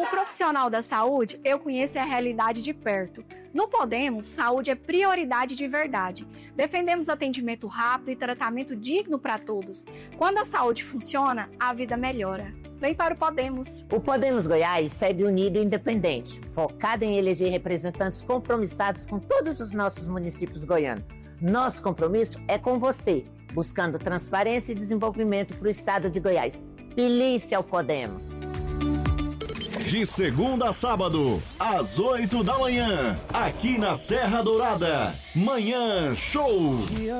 Como profissional da saúde, eu conheço a realidade de perto. No Podemos, saúde é prioridade de verdade. Defendemos atendimento rápido e tratamento digno para todos. Quando a saúde funciona, a vida melhora. Vem para o Podemos. O Podemos Goiás segue unido e independente, focado em eleger representantes compromissados com todos os nossos municípios goianos. Nosso compromisso é com você, buscando transparência e desenvolvimento para o estado de Goiás. Feliz ao Podemos! De segunda a sábado, às 8 da manhã, aqui na Serra Dourada. Manhã Show!